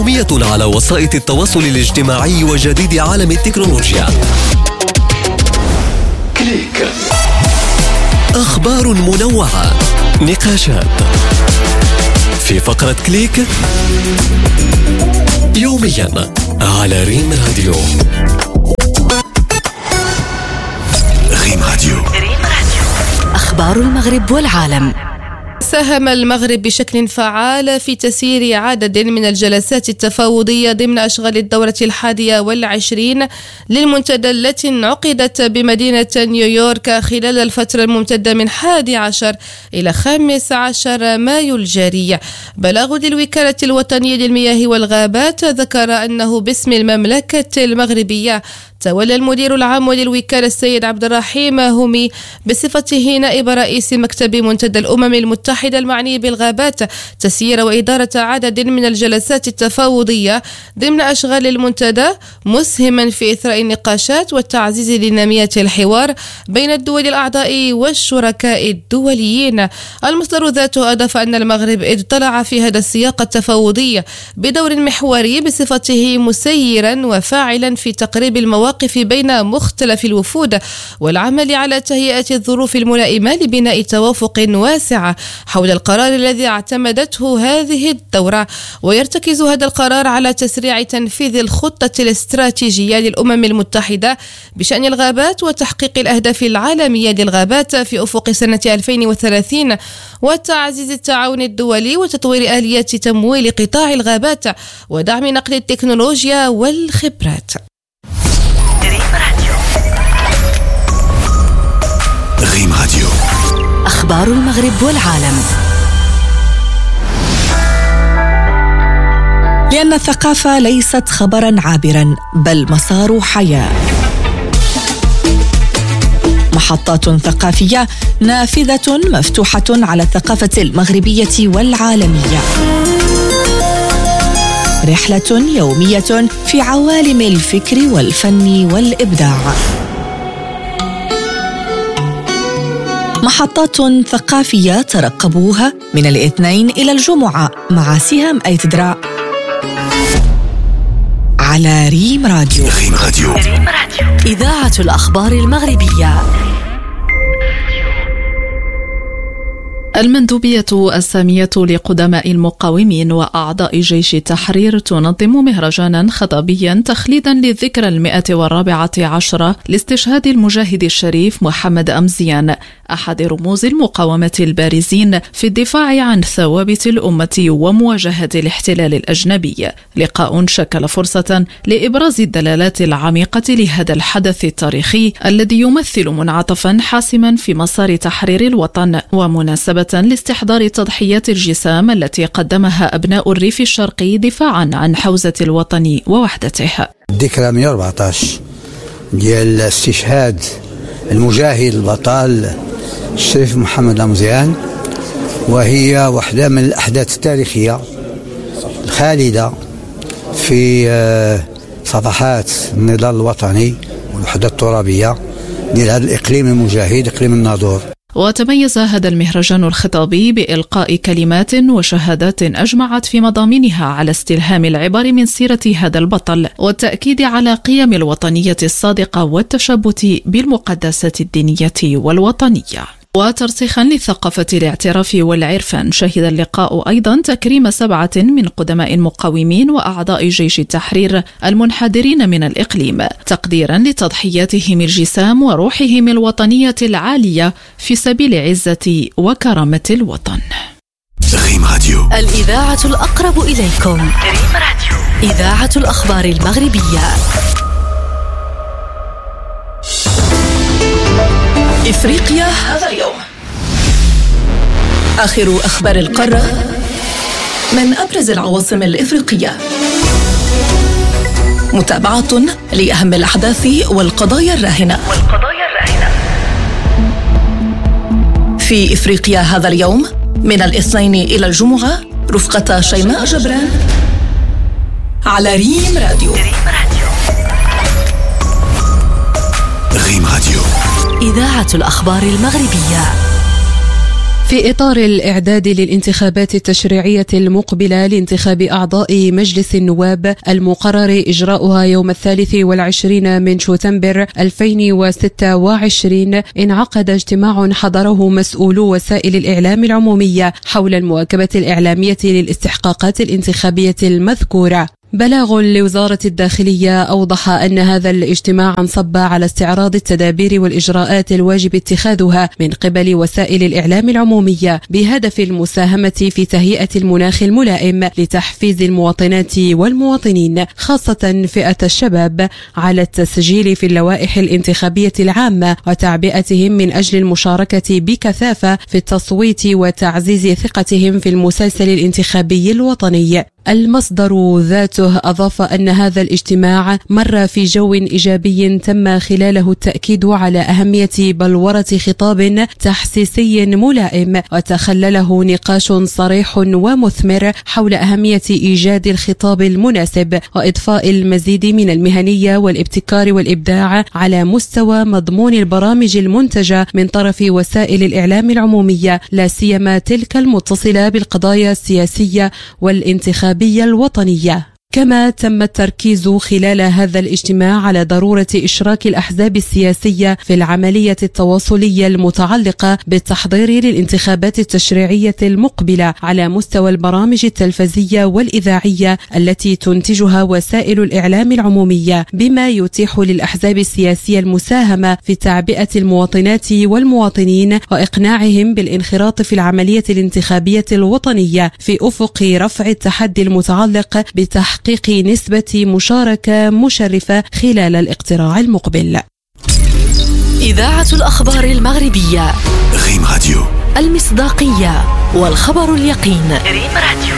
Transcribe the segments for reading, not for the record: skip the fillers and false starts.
على وسائل التواصل الاجتماعي وجديد عالم التكنولوجيا. كليك. أخبار منوعة، نقاشات في فقرة كليك يوميا على ريم راديو. ريم راديو. أخبار المغرب والعالم. ساهم المغرب بشكل فعال في تسيير عدد من الجلسات التفاوضية ضمن أشغال الدورة 21 للمنتدى التي انعقدت بمدينة نيويورك خلال الفترة الممتدة من 11 إلى 15 مايو الجاري. بلاغ للوكالة الوطنية للمياه والغابات ذكر أنه باسم المملكة المغربية تولى المدير العام للوكالة السيد عبد الرحيم همي بصفته نائب رئيس مكتب منتدى الأمم المتحدة المعني بالغابات تسيير وإدارة عدد من الجلسات التفاوضية ضمن أشغال المنتدى، مسهما في إثراء النقاشات والتعزيز لنمية الحوار بين الدول الأعضاء والشركاء الدوليين. المصدر ذاته أضاف أن المغرب اطلع في هذا السياق التفاوضي بدور محوري بصفته مسيرا وفاعلا في تقريب المواقف بين مختلف الوفود والعمل على تهيئة الظروف الملائمة لبناء توافق واسع حول القرار الذي اعتمدته هذه الدورة. ويرتكز هذا القرار على تسريع تنفيذ الخطة الاستراتيجية للأمم المتحدة بشأن الغابات وتحقيق الأهداف العالمية للغابات في أفق سنة 2030 وتعزيز التعاون الدولي وتطوير آليات تمويل قطاع الغابات ودعم نقل التكنولوجيا والخبرات. ريم راديو. أخبار المغرب والعالم. لأن الثقافة ليست خبرا عابرا بل مسار حياة. محطات ثقافية نافذة مفتوحة على الثقافة المغربية والعالمية. رحلة يومية في عوالم الفكر والفن والإبداع. محطات ثقافية ترقبوها من الاثنين إلى الجمعة مع سهام أيتدرا على ريم راديو. ريم راديو. إذاعة الأخبار المغربية. المندوبية السامية لقدماء المقاومين وأعضاء جيش التحرير تنظم مهرجانا خطابيا تخليدا للذكرى 114 لاستشهاد المجاهد الشريف محمد أمزيان، أحد رموز المقاومة البارزين في الدفاع عن ثوابت الأمة ومواجهة الاحتلال الأجنبي. لقاء شكل فرصة لإبراز الدلالات العميقة لهذا الحدث التاريخي الذي يمثل منعطفا حاسما في مسار تحرير الوطن، ومناسبة لاستحضار تضحيات الجسام التي قدمها أبناء الريف الشرقي دفاعا عن حوزة الوطن ووحدته. الذكرى 114 ديال استشهاد المجاهد البطل الشريف محمد أمزيان، وهي واحدة من الأحداث التاريخية الخالدة في صفحات النضال الوطني والوحدة الترابية ديال هذا الإقليم المجاهد، إقليم الناظور. وتميز هذا المهرجان الخطابي بإلقاء كلمات وشهادات أجمعت في مضامينها على استلهام العبر من سيرة هذا البطل والتأكيد على قيم الوطنية الصادقة والتشبث بالمقدسات الدينية والوطنية. وترسيخا لثقافة الاعتراف والعرفان، شهد اللقاء أيضا تكريم 7 من قدماء المقاومين وأعضاء جيش التحرير المنحدرين من الإقليم، تقديرا لتضحياتهم الجسام وروحهم الوطنية العالية في سبيل عزة وكرامة الوطن. ريم راديو. الإذاعة الأقرب إليكم. ريم راديو. إذاعة الأخبار المغربية. إفريقيا هذا اليوم. آخر أخبار القارة من أبرز العواصم الإفريقية. متابعة لأهم الأحداث والقضايا الراهنة. في إفريقيا هذا اليوم من الاثنين إلى الجمعة رفقة شيماء جبران على ريم راديو. ريم راديو. إذاعة الأخبار المغربية. في إطار الإعداد للانتخابات التشريعية المقبلة لانتخاب أعضاء مجلس النواب المقرر إجراؤها يوم 23 من شتنبر 2026، انعقد اجتماع حضره مسؤولو وسائل الإعلام العمومية حول المواكبة الإعلامية للاستحقاقات الانتخابية المذكورة. بلاغ لوزارة الداخلية أوضح أن هذا الاجتماع انصب على استعراض التدابير والإجراءات الواجب اتخاذها من قبل وسائل الإعلام العمومية بهدف المساهمة في تهيئة المناخ الملائم لتحفيز المواطنات والمواطنين خاصة فئة الشباب على التسجيل في اللوائح الانتخابية العامة وتعبئتهم من أجل المشاركة بكثافة في التصويت وتعزيز ثقتهم في المسلسل الانتخابي الوطني. المصدر ذاته أضاف أن هذا الاجتماع مر في جو إيجابي تم خلاله التأكيد على أهمية بلورة خطاب تحسيسي ملائم، وتخلله نقاش صريح ومثمر حول أهمية إيجاد الخطاب المناسب وإضفاء المزيد من المهنية والابتكار والإبداع على مستوى مضمون البرامج المنتجة من طرف وسائل الإعلام العمومية، لا سيما تلك المتصلة بالقضايا السياسية والانتخابية الوطنية. كما تم التركيز خلال هذا الاجتماع على ضرورة إشراك الأحزاب السياسية في العملية التواصلية المتعلقة بالتحضير للانتخابات التشريعية المقبلة على مستوى البرامج التلفزية والإذاعية التي تنتجها وسائل الإعلام العمومية، بما يتيح للأحزاب السياسية المساهمة في تعبئة المواطنات والمواطنين وإقناعهم بالانخراط في العملية الانتخابية الوطنية في أفق رفع التحدي المتعلق بتحقيق نسبة مشاركة مشرفة خلال الاقتراع المقبل. إذاعة الأخبار المغربية ريم راديو، المصداقية والخبر اليقين. ريم راديو.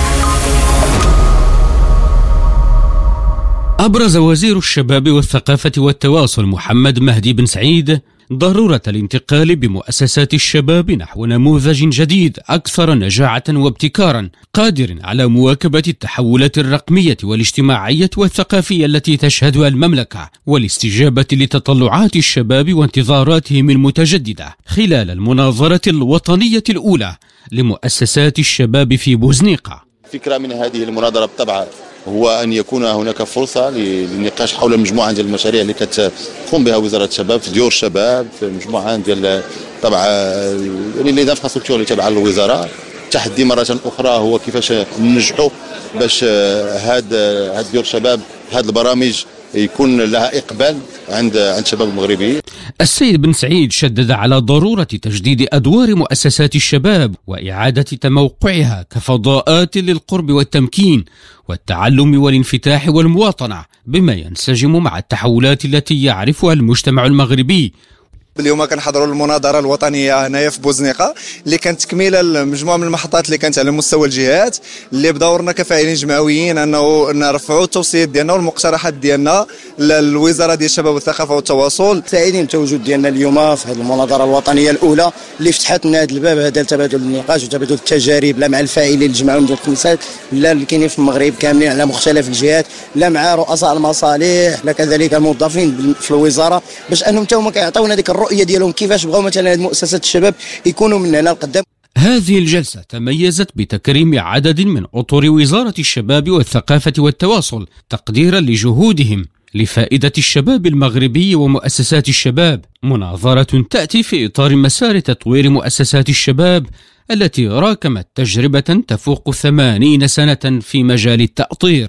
أبرز وزير الشباب والثقافة والتواصل محمد مهدي بن سعيد ضرورة الانتقال بمؤسسات الشباب نحو نموذج جديد أكثر نجاعة وابتكارا قادر على مواكبة التحولات الرقمية والاجتماعية والثقافية التي تشهدها المملكة، والاستجابة لتطلعات الشباب وانتظاراتهم المتجددة خلال المناظرة الوطنية الأولى لمؤسسات الشباب في بوزنيقة. فكرة من هذه المناظرة بالطبع هو أن يكون هناك فرصة للنقاش حول مجموعة ديال المشاريع اللي كتقوم بها وزارة الشباب في ديور الشباب، في مجموعة ديال طبعا يعني لي انفراستركتور اللي تابعة للوزارة. التحدي مرة أخرى هو كيفاش ننجحوا باش هاد ديور الشباب، هاد البرامج يكون لها إقبال عند الشباب المغربي. السيد بن سعيد شدد على ضرورة تجديد أدوار مؤسسات الشباب وإعادة تموقعها كفضاءات للقرب والتمكين والتعلم والانفتاح والمواطنة، بما ينسجم مع التحولات التي يعرفها المجتمع المغربي. اليوم كنحضروا المناظره الوطنيه هنايا في بوزنيقه اللي كانت تكميله لمجموعه من المحطات اللي كانت على مستوى الجهات، اللي بدورنا كفاعلين جمعويين انه نرفعوا التوصيات ديالنا والمقترحات ديالنا للوزاره ديال الشباب والثقافه والتواصل. سعيدين بالتواجد ديالنا اليوم في هذه المناظره الوطنيه الاولى اللي فتحت لنا هذا الباب هذا لتبادل النقاش وتبادل التجارب، لا مع الفاعلين الجمعويين ديال الكنيسات، لا اللي كاينين في المغرب كاملين على مختلف الجهات، لا مع رؤساء المصالح، لا كذلك الموظفين في الوزاره، باش انهم تا هما كيعطيونا ديك الرؤيه ديالهم كيفاش بغاو مثلا هذه مؤسسات الشباب يكونوا من هنا لقدام. هذه الجلسة تميزت بتكريم عدد من أطر وزارة الشباب والثقافة والتواصل تقديرا لجهودهم لفائدة الشباب المغربي ومؤسسات الشباب. مناظرة تأتي في إطار مسار تطوير مؤسسات الشباب التي راكمت تجربة تفوق 80 سنة في مجال التأطير.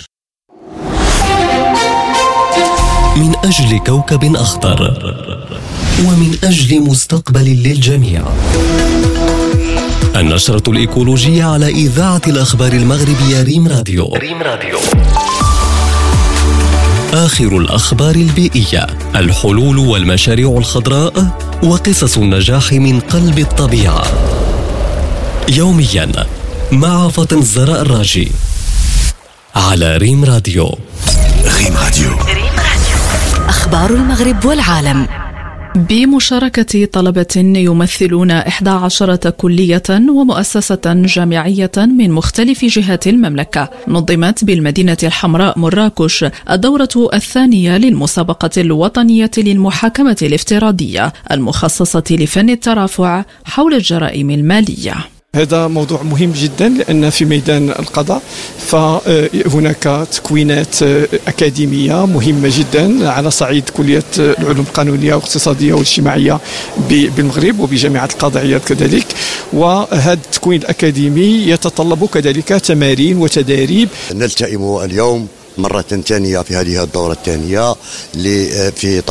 من أجل كوكب أخضر ومن أجل مستقبل للجميع. النشرة الإيكولوجية على إذاعة الأخبار المغربية ريم راديو. آخر الأخبار البيئية، الحلول والمشاريع الخضراء وقصص النجاح من قلب الطبيعة. يوميا مع فاطمة الزهراء الراجي على ريم راديو. أخبار المغرب والعالم بمشاركة طلبة يمثلون 11 كلية ومؤسسة جامعية من مختلف جهات المملكة، نظمت بالمدينة الحمراء مراكش الدورة الثانية للمسابقة الوطنية للمحاكمة الافتراضية المخصصة لفن الترافع حول الجرائم المالية. هذا موضوع مهم جدا لأن في ميدان القضاء فهناك تكوينات أكاديمية مهمة جدا على صعيد كلية العلوم القانونية والاقتصادية والاجتماعية بالمغرب وبجامعة القضائية كذلك، وهذا التكوين الأكاديمي يتطلب كذلك تمارين وتداريب. نلتئم اليوم مرة ثانية في هذه الدورة الثانية في